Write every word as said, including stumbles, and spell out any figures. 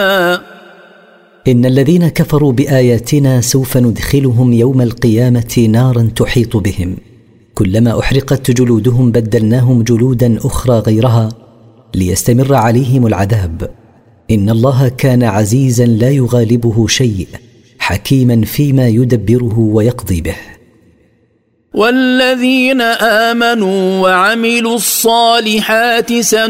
إن الذين كفروا بآياتنا سوف ندخلهم يوم القيامة نارا تحيط بهم، كلما أحرقت جلودهم بدلناهم جلودا أخرى غيرها ليستمر عليهم العذاب. إن الله كان عزيزا لا يغالبه شيء، حكيما فيما يدبره ويقضي به. والذين آمنوا وعملوا الصالحات سن